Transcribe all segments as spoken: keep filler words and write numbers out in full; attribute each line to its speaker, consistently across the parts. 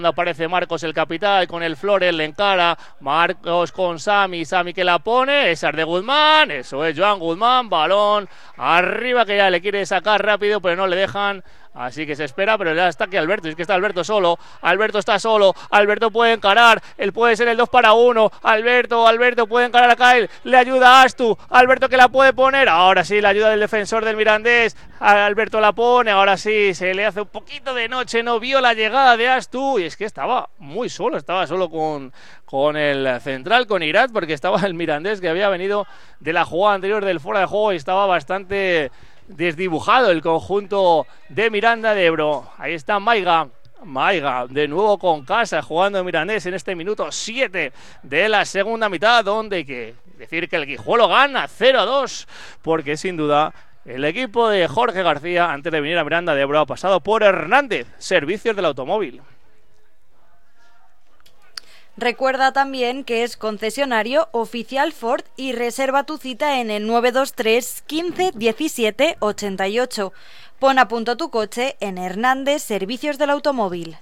Speaker 1: Aparece Marcos el capital con el Flores, le encara Marcos con Sami, Sami que la pone, esa es de Guzmán, eso es Joan Guzmán, balón arriba que ya le quiere sacar rápido pero no le dejan, así que se espera, pero ya está aquí Alberto, es que está Alberto solo, Alberto está solo, Alberto puede encarar, él puede ser el dos para uno, Alberto, Alberto puede encarar a Kyle, le ayuda a Astu, Alberto que la puede poner, ahora sí la ayuda del defensor del Mirandés, Alberto la pone, ahora sí se le hace un poquito de noche, no vio la llegada de Astu y es que estaba muy solo, estaba solo con, con el central, con Irat, porque estaba el Mirandés que había venido de la jugada anterior del fuera de juego y estaba bastante desdibujado el conjunto de Miranda de Ebro. Ahí está Maiga, Maiga de nuevo con Casa jugando Mirandés en este minuto siete de la segunda mitad, donde hay que decir que el Guijuelo gana cero a dos, porque sin duda el equipo de Jorge García, antes de venir a Miranda de Ebro, ha pasado por Hernández, Servicios del Automóvil.
Speaker 2: Recuerda también que es concesionario oficial Ford y reserva tu cita en el nueve dos tres, quince, diecisiete, ochenta y ocho. Pon a punto tu coche en Hernández Servicios del Automóvil.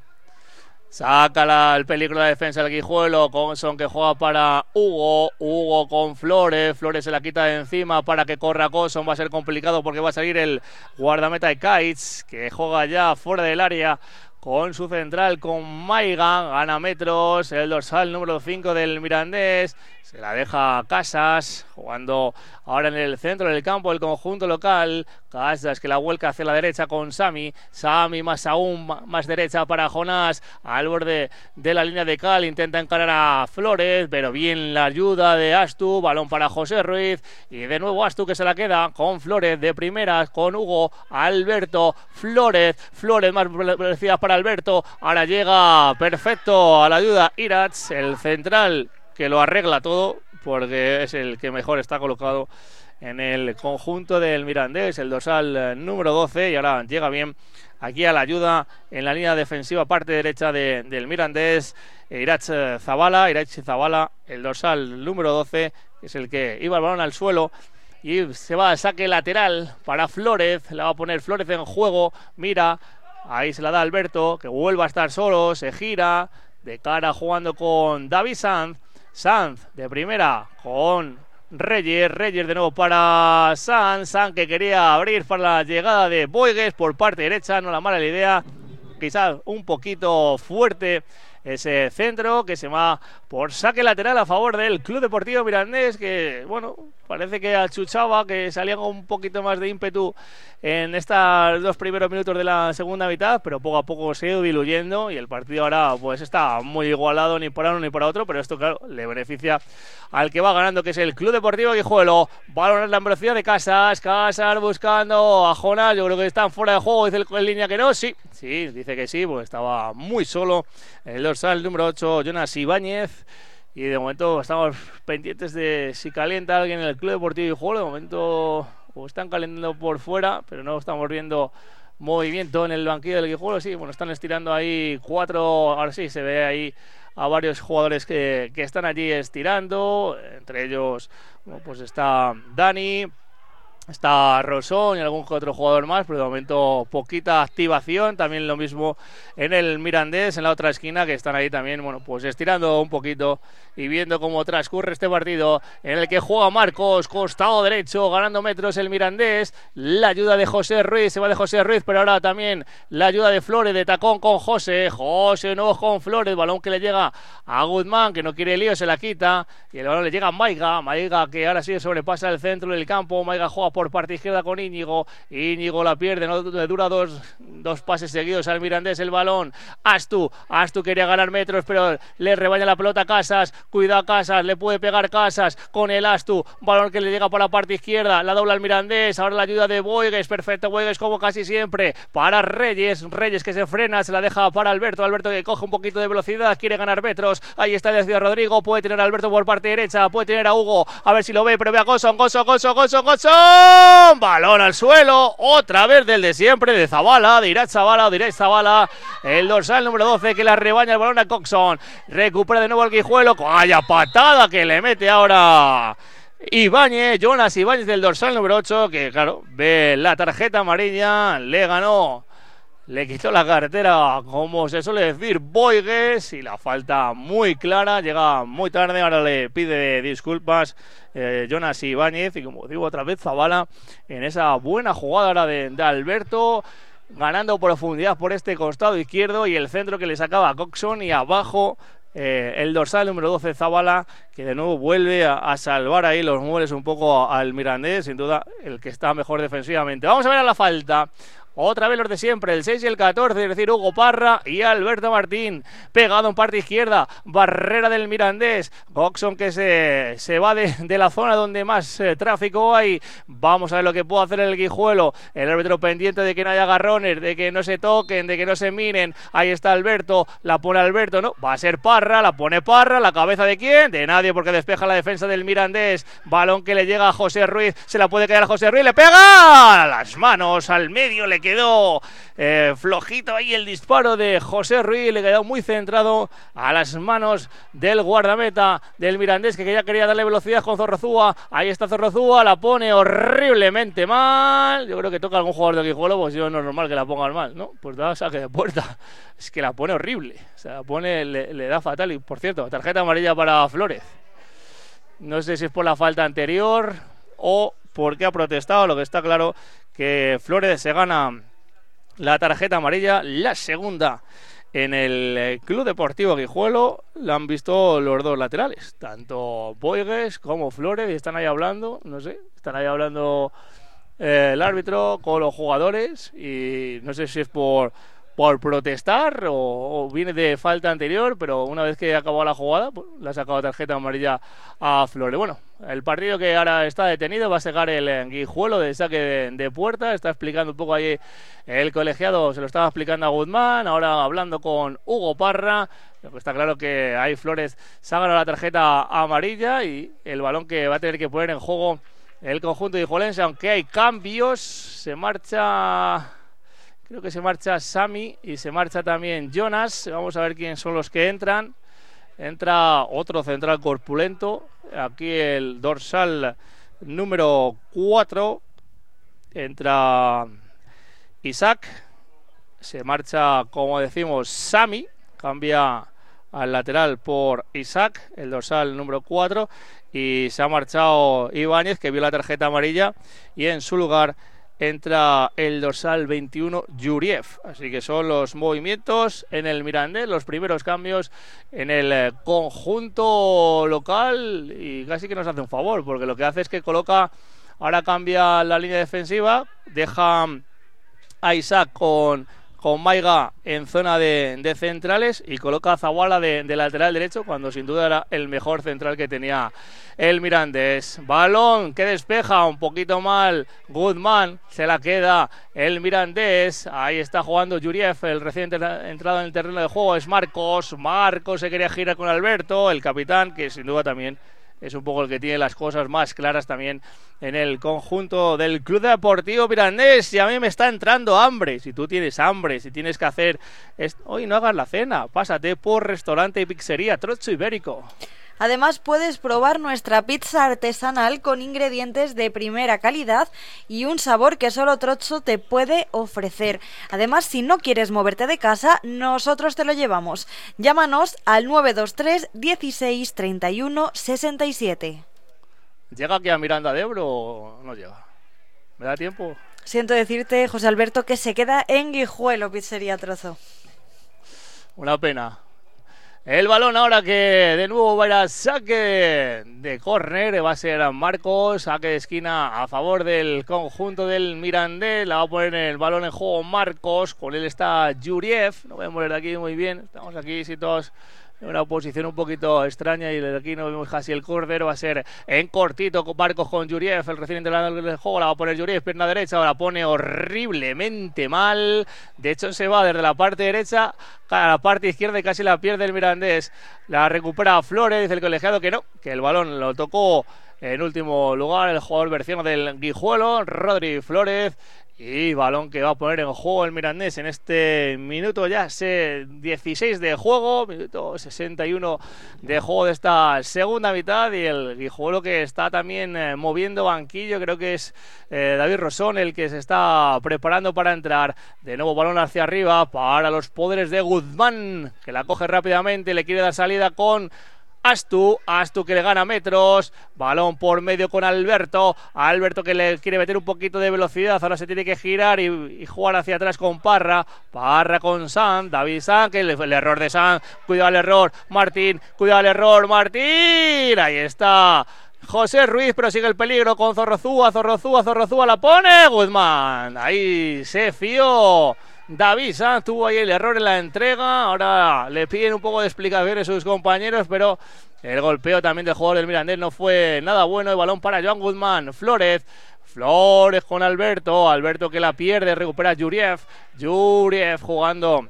Speaker 1: Saca el peligro de la defensa del Guijuelo, Conson que juega para Hugo, Hugo con Flores, Flores se la quita de encima para que corra Conson, va a ser complicado porque va a salir el guardameta de Kites, que juega ya fuera del área con su central, con Maiga, gana metros, el dorsal número cinco del Mirandés, se la deja Casas, jugando ahora en el centro del campo el conjunto local, Casas que la vuelca hacia la derecha con Sami, Sami más aún, más derecha para Jonás, al borde de la línea de cal, intenta encarar a Flores, pero bien la ayuda de Astu, balón para José Ruiz, y de nuevo Astu que se la queda con Flores de primeras, con Hugo, Alberto, Flores, Flores más velocidad para Alberto, ahora llega perfecto a la ayuda Irats, el central que lo arregla todo porque es el que mejor está colocado en el conjunto del Mirandés, el dorsal número doce, y ahora llega bien aquí a la ayuda en la línea defensiva parte derecha de, del Mirandés, Irats Zabala, Irats Zabala, el dorsal número doce, que es el que iba el balón al suelo, y se va al saque lateral para Flores, la va a poner Flores en juego, mira, ahí se la da Alberto, que vuelve a estar solo, se gira, de cara jugando con David Sanz, Sanz de primera con Reyes, Reyes de nuevo para Sanz, Sanz que quería abrir para la llegada de Boigues por parte derecha, no la mala la idea, quizás un poquito fuerte ese centro que se va por saque lateral a favor del Club Deportivo Mirandés, que bueno, parece que achuchaba, que salía con un poquito más de ímpetu en estos dos primeros minutos de la segunda mitad, pero poco a poco se ha ido diluyendo y el partido ahora pues está muy igualado, ni para uno ni para otro, pero esto claro, le beneficia al que va ganando, que es el Club Deportivo Guijuelo. Balón en la velocidad de Casas, Casas buscando a Jonás, yo creo que están fuera de juego, dice el, en línea que no, sí, sí, dice que sí, porque estaba muy solo el dorsal número ocho, Jonas Ibáñez. Y de momento estamos pendientes de si calienta alguien en el Club Deportivo Guijuelo. De momento o están calentando por fuera, pero no estamos viendo movimiento en el banquillo del Guijuelo. Sí, bueno, están estirando ahí cuatro, ahora sí, se ve ahí a varios jugadores que, que están allí estirando. Entre ellos, bueno, pues está Dani, está Rosón y algún otro jugador más, pero de momento poquita activación. También lo mismo en el Mirandés, en la otra esquina, que están ahí también, bueno, pues estirando un poquito y viendo cómo transcurre este partido en el que juega Marcos, costado derecho, ganando metros el Mirandés, la ayuda de José Ruiz, se va de José Ruiz, pero ahora también la ayuda de Flores, de tacón con José, José no con Flores, balón que le llega a Guzmán, que no quiere lío, se la quita, y el balón le llega a Maiga, Maiga que ahora sí sobrepasa el centro del campo, Maiga juega por parte izquierda con Íñigo, Íñigo la pierde, no le dura dos, dos pases seguidos al Mirandés el balón, Astu, Astu quería ganar metros, pero le rebaña la pelota a Casas, cuidado Casas, le puede pegar Casas con el Astu, balón que le llega por la parte izquierda, la dobla al Mirandés, ahora la ayuda de Boigues, perfecto Boigues como casi siempre, para Reyes, Reyes que se frena, se la deja para Alberto, Alberto que coge un poquito de velocidad, quiere ganar metros, ahí está decidido Rodrigo, puede tener a Alberto por parte derecha, puede tener a Hugo, a ver si lo ve, pero ve a Goson, Goson, Goson, Goson, Goson, balón al suelo, otra vez del de siempre, de Zabala, de Irat Zabala, de Irat Zabala, el dorsal número doce que la rebaña el balón a Coxon, recupera de nuevo el Guijuelo, vaya patada que le mete ahora Ibáñez, Jonas Ibáñez del dorsal número ocho, que claro, ve la tarjeta amarilla, le ganó le quitó la cartera, como se suele decir, Boigues, y la falta muy clara, llega muy tarde, ahora le pide disculpas eh, Jonas Ibáñez, y como digo otra vez, Zabala en esa buena jugada ahora de, de Alberto, ganando profundidad por este costado izquierdo, y el centro que le sacaba Coxon, y abajo eh, el dorsal número doce Zabala, que de nuevo vuelve a, a salvar ahí los muebles un poco al Mirandés, sin duda el que está mejor defensivamente. Vamos a ver a la falta. Otra vez los de siempre, el seis y el catorce, es decir, Hugo Parra y Alberto Martín, pegado en parte izquierda, barrera del Mirandés, Coxon que se, se va de, de la zona donde más eh, tráfico hay. Vamos a ver lo que puede hacer el Guijuelo, el árbitro pendiente de que no haya agarrones, de que no se toquen, de que no se minen. Ahí está Alberto, la pone Alberto, no, va a ser Parra, la pone Parra, la cabeza de quién, de nadie, porque despeja la defensa del Mirandés, balón que le llega a José Ruiz, se la puede quedar a José Ruiz, le pega a las manos, al medio le queda quedó eh, flojito ahí el disparo de José Ruiz, le quedó muy centrado a las manos del guardameta del Mirandés, que ya quería darle velocidad con Zorrozúa. Ahí está Zorrozúa, la pone horriblemente mal. Yo creo que toca algún jugador de Guijuelo, pues yo no es normal que la pongan mal, ¿no? Pues da saque de puerta. Es que la pone horrible, o sea, la pone, le, le da fatal. Y por cierto, tarjeta amarilla para Flórez. No sé si es por la falta anterior o porque ha protestado. Lo que está claro que Flórez se gana la tarjeta amarilla, la segunda en el Club Deportivo Guijuelo. La han visto los dos laterales, tanto Boigues como Flórez, y están ahí hablando, no sé, están ahí hablando eh, el árbitro con los jugadores, y no sé si es por, por protestar o, o viene de falta anterior, pero una vez que acabó la jugada, pues, le ha sacado tarjeta amarilla a Flórez. Bueno, el partido que ahora está detenido va a sacar el Guijuelo de saque de, de puerta. Está explicando un poco ahí el colegiado, se lo estaba explicando a Guzmán, ahora hablando con Hugo Parra. Pero está claro que ahí Flórez se ha ganado la tarjeta amarilla y el balón que va a tener que poner en juego el conjunto guijuelense, aunque hay cambios. Se marcha, creo que se marcha Sami y se marcha también Jonas. Vamos a ver quiénes son los que entran. Entra otro central corpulento, aquí el dorsal número cuatro, entra Isaac, se marcha, como decimos, Sami, cambia al lateral por Isaac, el dorsal número cuatro, y se ha marchado Ibáñez, que vio la tarjeta amarilla, y en su lugar entra el dorsal veintiuno, Yuriev. Así que son los movimientos en el Mirandés, los primeros cambios en el conjunto local, y casi que nos hace un favor, porque lo que hace es que coloca, ahora cambia la línea defensiva, deja a Isaac con, con Maiga en zona de, de centrales, y coloca a Zabala de, de lateral derecho, cuando sin duda era el mejor central que tenía el Mirandés. Balón que despeja un poquito mal Guzmán, se la queda el Mirandés. Ahí está jugando Yuriev, el recién entrado en el terreno de juego es Marcos. Marcos se quería girar con Alberto, el capitán, que sin duda también es un poco el que tiene las cosas más claras también en el conjunto del Club Deportivo Mirandés. Y a mí me está entrando hambre. Si tú tienes hambre, si tienes que hacer esto, hoy no hagas la cena, pásate por restaurante y pizzería Trozzo Ibérico.
Speaker 2: Además, puedes probar nuestra pizza artesanal con ingredientes de primera calidad y un sabor que solo Trozzo te puede ofrecer. Además, si no quieres moverte de casa, nosotros te lo llevamos. Llámanos al nueve dos tres, dieciséis, treinta y uno, sesenta y siete.
Speaker 1: ¿Llega aquí a Miranda de Ebro o no llega? ¿Me da tiempo?
Speaker 2: Siento decirte, José Alberto, que se queda en Guijuelo, pizzería Trozzo.
Speaker 1: Una pena. El balón ahora que de nuevo va a ir a saque de córner, va a ser Marcos, saque de esquina a favor del conjunto del Mirandés, la va a poner el balón en juego Marcos, con él está Yuriev, no voy a mover de aquí muy bien, estamos aquí situados en una posición un poquito extraña y desde aquí no vemos casi el córner, va a ser en cortito con Marcos con Yuriev, el recién integrado del juego, la va a poner Yuriev, pierna derecha, la pone horriblemente mal, de hecho se va desde la parte derecha a la parte izquierda y casi la pierde el Mirandés, la recupera Flórez, dice el colegiado que no, que el balón lo tocó en último lugar el jugador berciano del Guijuelo, Rodri Flórez, Y balón que va a poner en juego el Mirandés en este minuto ya dieciséis de juego, minuto sesenta y uno de juego de esta segunda mitad. Y el Guijuelo que está también eh, moviendo banquillo, creo que es eh, David Rosón el que se está preparando para entrar. De nuevo balón hacia arriba para los poderes de Guzmán, que la coge rápidamente, le quiere dar salida con Astu, Astu que le gana metros, balón por medio con Alberto, Alberto que le quiere meter un poquito de velocidad, ahora se tiene que girar y, y jugar hacia atrás con Parra, Parra con San, David San, que el, el error de San, cuidado el error, Martín, cuidado el error, Martín, ahí está José Ruiz, pero sigue el peligro con Zorrozúa, Zorrozúa, Zorrozúa, la pone Guzmán, ahí se fió David Sanz, tuvo ahí el error en la entrega, ahora le piden un poco de explicaciones a sus compañeros, pero el golpeo también del jugador del Mirandés no fue nada bueno. El balón para Joan Guzmán, Flórez, Flórez con Alberto, Alberto que la pierde, recupera Yuriev, Yuriev jugando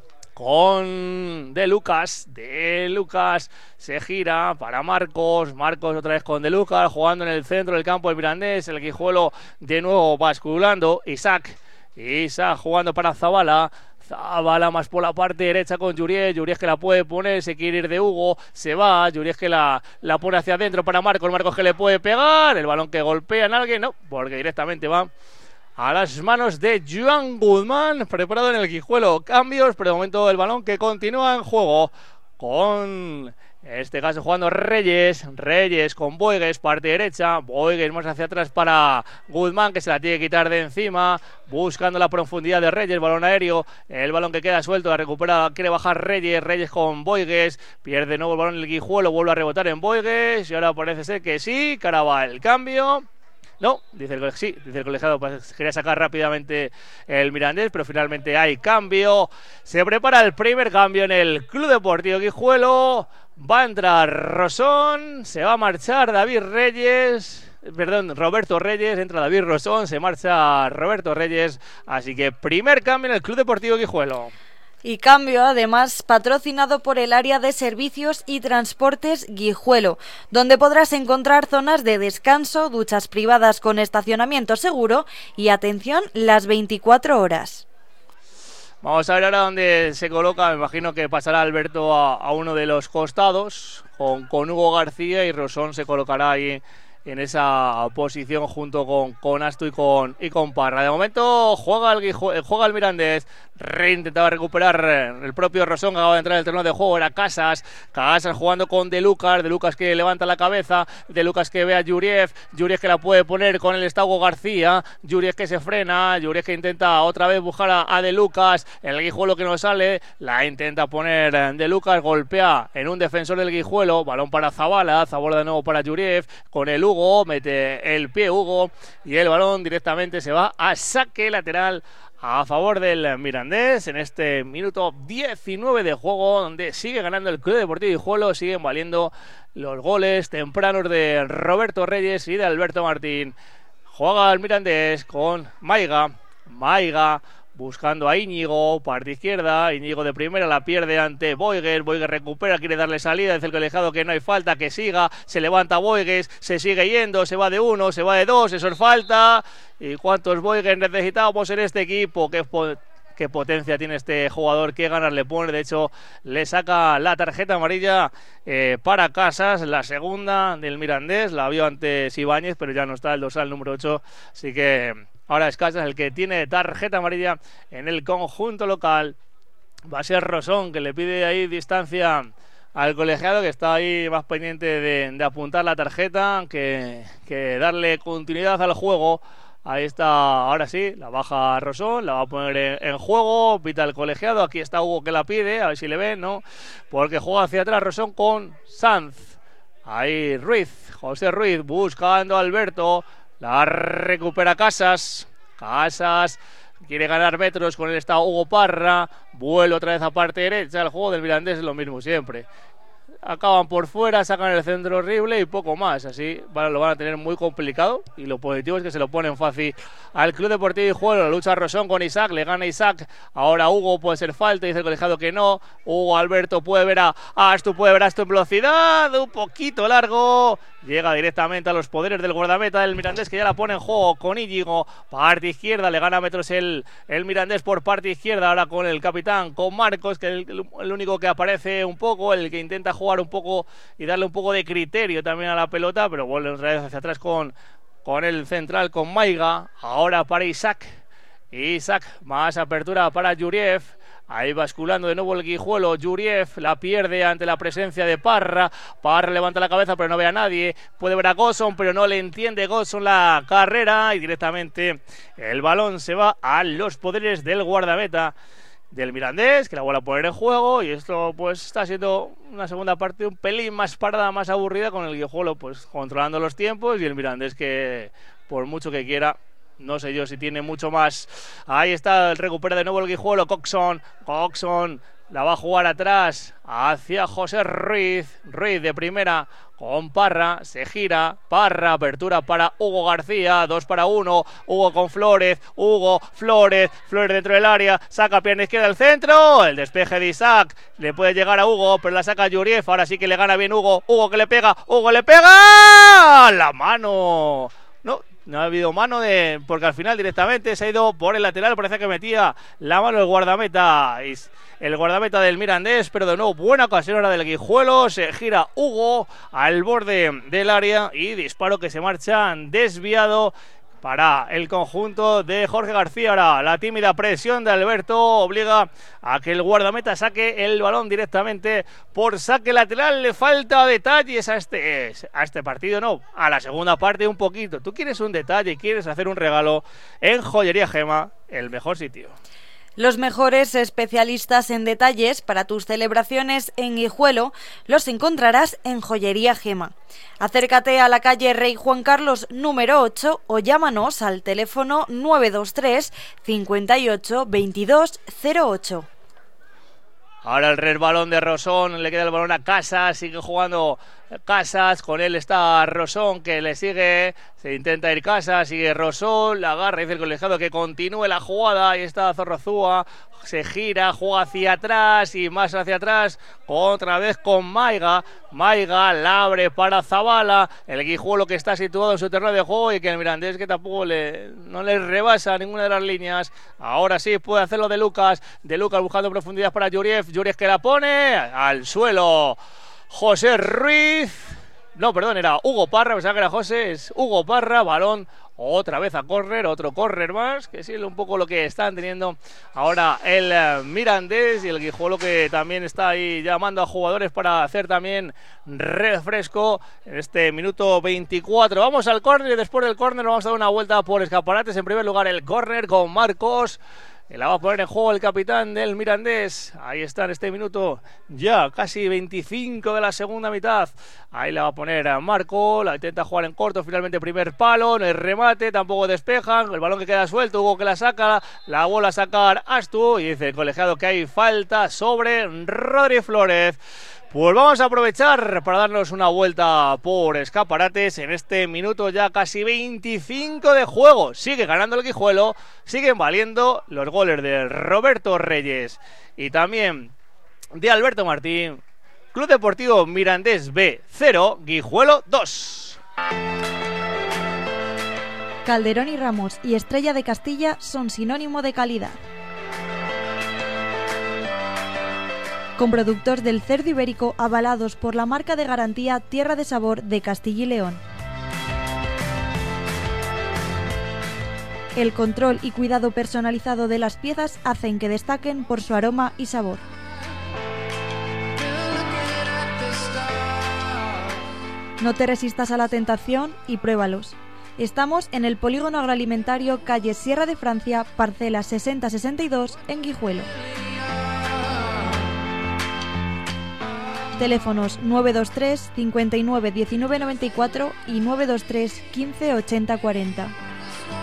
Speaker 1: con De Lucas, De Lucas se gira para Marcos, Marcos otra vez con De Lucas, jugando en el centro del campo del Mirandés, el Guijuelo de nuevo basculando, Isaac, Isa jugando para Zabala, Zabala más por la parte derecha con Yuriez, Yuriez que la puede poner, se quiere ir de Hugo, se va, Yuriez que la, la pone hacia adentro para Marcos, Marcos que le puede pegar, el balón que golpea en alguien, no, porque directamente va a las manos de Joan Guzmán, preparado en el Guijuelo, cambios, pero de momento el balón que continúa en juego con... En este caso jugando Reyes, Reyes con Boigues, parte derecha, Boigues más hacia atrás para Guzmán que se la tiene que quitar de encima, buscando la profundidad de Reyes, balón aéreo, el balón que queda suelto, la recupera, quiere bajar Reyes, Reyes con Boigues, pierde de nuevo el balón en el Guijuelo, vuelve a rebotar en Boigues y ahora parece ser que sí, que ahora va el cambio. No, dice el, sí, dice el colegiado, pues quería sacar rápidamente el Mirandés, pero finalmente hay cambio. Se prepara el primer cambio en el Club Deportivo Guijuelo. Va a entrar Rosón, se va a marchar David Reyes, perdón, Roberto Reyes, entra David Rosón, se marcha Roberto Reyes. Así que primer cambio en el Club Deportivo Guijuelo.
Speaker 2: Y cambio además patrocinado por el área de servicios y transportes Guijuelo, donde podrás encontrar zonas de descanso, duchas privadas con estacionamiento seguro y atención las veinticuatro horas.
Speaker 1: Vamos a ver ahora dónde se coloca, me imagino que pasará Alberto a, a uno de los costados con, con Hugo García y Rosón se colocará ahí en esa posición junto con, con Astu y con, y con Parra. De momento juega el, juega el Mirandés, reintentaba recuperar el propio Rosón, que acaba de entrar en el terreno de juego, era Casas, Casas jugando con De Lucas, De Lucas que levanta la cabeza, De Lucas que ve a Yuriev, Yuriev que la puede poner con el Estago García, Yuriev que se frena, Yuriev que intenta otra vez buscar a, a De Lucas, el Guijuelo que no sale, la intenta poner De Lucas, golpea en un defensor del Guijuelo, balón para Zabala, Zabala de nuevo para Yuriev, con el Hugo, mete el pie Hugo y el balón directamente se va a saque lateral a favor del Mirandés en este minuto diecinueve de juego, donde sigue ganando el Club Deportivo Guijuelo, siguen valiendo los goles tempranos de Roberto Reyes y de Alberto Martín. Juega el Mirandés con Maiga, Maiga buscando a Íñigo, parte izquierda, Íñigo de primera la pierde ante Boigues, Boigues recupera, quiere darle salida, dice el colegiado que no hay falta, que siga, se levanta Boigues, se sigue yendo, se va de uno, se va de dos, eso es falta. ¿Y cuántos Boigues necesitamos en este equipo? ¿Qué, po- qué potencia tiene este jugador? ¿Qué ganas le pone? De hecho, le saca la tarjeta amarilla eh, para Casas, la segunda del Mirandés, la vio antes Ibáñez, pero ya no está el dorsal número ocho, así que... Ahora es Casas el que tiene tarjeta amarilla en el conjunto local. Va a ser Rosón que le pide ahí distancia al colegiado, que está ahí más pendiente de, de apuntar la tarjeta que, que darle continuidad al juego. Ahí está, ahora sí, la baja Rosón, la va a poner en, en juego, pita el colegiado. Aquí está Hugo que la pide, a ver si le ven, ¿no? Porque juega hacia atrás Rosón con Sanz. Ahí Ruiz, José Ruiz buscando a Alberto. La recupera Casas, Casas quiere ganar metros con el estado Hugo Parra, vuelve otra vez a parte derecha, el juego del Mirandés es lo mismo siempre. Acaban por fuera, sacan el centro horrible y poco más, así bueno, lo van a tener muy complicado y lo positivo es que se lo ponen fácil al Club Deportivo Guijuelo. La lucha Rosón con Isaac, le gana Isaac, ahora Hugo puede ser falta, dice el colegiado que no, Hugo Alberto puede ver a Astu, puede ver a Astu en velocidad, un poquito largo llega directamente a los poderes del guardameta del Mirandés, que ya la pone en juego con Íñigo, parte izquierda, le gana metros el, el Mirandés por parte izquierda, ahora con el capitán, con Marcos, que es el, el único que aparece un poco, el que intenta jugar un poco y darle un poco de criterio también a la pelota, pero vuelve otra vez hacia atrás con, con el central, con Maiga, ahora para Isaac, Isaac, más apertura para Yuriev. Ahí basculando de nuevo el Guijuelo, Yuriev la pierde ante la presencia de Parra, Parra levanta la cabeza pero no ve a nadie, puede ver a Gosson pero no le entiende Gosson la carrera y directamente el balón se va a los poderes del guardameta del Mirandés, que la vuelve a poner en juego, y esto pues está siendo una segunda parte un pelín más parada, más aburrida, con el Guijuelo pues controlando los tiempos y el Mirandés que por mucho que quiera, no sé yo si tiene mucho más. Ahí está, recupera de nuevo el Guijuelo, Coxon, Coxon la va a jugar atrás hacia José Ruiz, Ruiz de primera con Parra, se gira, Parra, apertura para Hugo García, dos para uno, Hugo con Flores, Hugo, Flores, Flores dentro del área, saca pierna izquierda al centro, el despeje de Isaac, le puede llegar a Hugo, pero la saca Yuriev, ahora sí que le gana bien Hugo, Hugo que le pega, Hugo le pega, la mano, no, no ha habido mano de, porque al final directamente se ha ido por el lateral, parece que metía la mano el guardameta, el guardameta del Mirandés, pero de nuevo buena ocasión ahora del Guijuelo, se gira Hugo al borde del área y disparo que se marcha desviado para el conjunto de Jorge García. Ahora la tímida presión de Alberto obliga a que el guardameta saque el balón directamente por saque lateral. Le falta detalles a este, a este partido, no, a la segunda parte un poquito. Tú quieres un detalle, quieres hacer un regalo en Joyería Gema, el mejor sitio.
Speaker 2: Los mejores especialistas en detalles para tus celebraciones en Guijuelo los encontrarás en Joyería Gema. Acércate a la calle Rey Juan Carlos número ocho o llámanos al teléfono nueve dos tres, cincuenta y ocho, veintidós cero ocho.
Speaker 1: Ahora el resbalón de Rosón, le queda el balón a Casas, sigue jugando Casas, con él está Rosón que le sigue, se intenta ir Casas, sigue Rosón, la agarra, dice el colegiado que continúe la jugada, ahí está Zorrozúa, se gira, juega hacia atrás y más hacia atrás, otra vez con Maiga, Maiga la abre para Zabala, el Guijuelo que está situado en su terreno de juego y que el Mirandés que tampoco le, no le rebasa ninguna de las líneas, ahora sí puede hacerlo de Lucas, de Lucas buscando profundidad para Yuriev, Yuriev que la pone al suelo, José Ruiz, no, perdón, era Hugo Parra, pensaba que era José, es Hugo Parra, balón otra vez a córner, otro córner más, que sí es un poco lo que están teniendo ahora el uh, Mirandés y el Guijuelo que también está ahí llamando a jugadores para hacer también refresco en este minuto veinticuatro. Vamos al córner y después del córner vamos a dar una vuelta por escaparates. En primer lugar el córner con Marcos, que la va a poner en juego el capitán del Mirandés. Ahí está en este minuto ya casi veinticinco de la segunda mitad. Ahí la va a poner a Marco, la intenta jugar en corto, finalmente primer palo, no hay remate, tampoco despejan, el balón que queda suelto, Hugo que la saca, la bola a sacar Astu y dice el colegiado que hay falta sobre Rodri Flores. Pues vamos a aprovechar para darnos una vuelta por escaparates en este minuto ya casi veinticinco de juego. Sigue ganando el Guijuelo, siguen valiendo los goles de Roberto Reyes y también de Alberto Martín. Club Deportivo Mirandés B cero, Guijuelo dos.
Speaker 3: Calderón y Ramos y Estrella de Castilla son sinónimo de calidad. Con productos del cerdo ibérico avalados por la marca de garantía Tierra de Sabor de Castilla y León. El control y cuidado personalizado de las piezas hacen que destaquen por su aroma y sabor. No te resistas a la tentación y pruébalos. Estamos en el Polígono Agroalimentario, calle Sierra de Francia, parcela sesenta sesenta y dos, en Guijuelo. Teléfonos nueve dos tres, cincuenta y nueve, diecinueve noventa y cuatro y nueve dos tres, quince, ochenta, cuarenta.